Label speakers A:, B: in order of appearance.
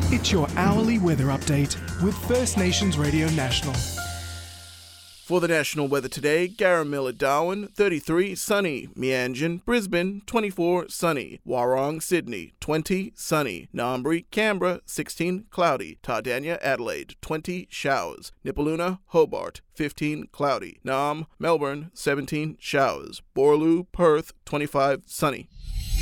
A: It's your hourly weather update with First Nations Radio National.
B: For the national weather today, Garamilla, Darwin, 33, sunny. Meanjin, Brisbane, 24, sunny. Warrong, Sydney, 20, sunny. Ngambri, Canberra, 16, cloudy. Tardania, Adelaide, 20, showers. Nipaluna, Hobart, 15, cloudy. Nam, Melbourne, 17, showers. Borloo, Perth, 25, sunny.